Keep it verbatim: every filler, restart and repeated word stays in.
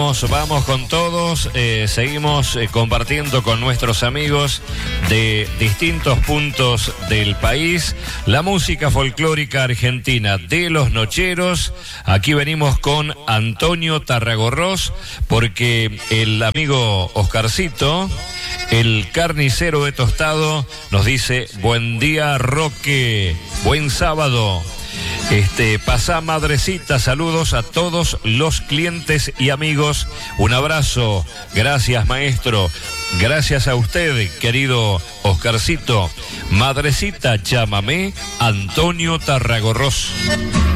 Vamos, vamos con todos, eh, seguimos eh, compartiendo con nuestros amigos de distintos puntos del país la música folclórica argentina de los nocheros. Aquí venimos con Antonio Tarragorros porque el amigo Oscarcito, el carnicero de Tostado, nos dice: buen día, Roque, buen sábado. Este, pasá, madrecita, saludos a todos los clientes y amigos. Un abrazo, gracias, maestro. Gracias a usted, querido Oscarcito. Madrecita, llámame Antonio Tarragorros.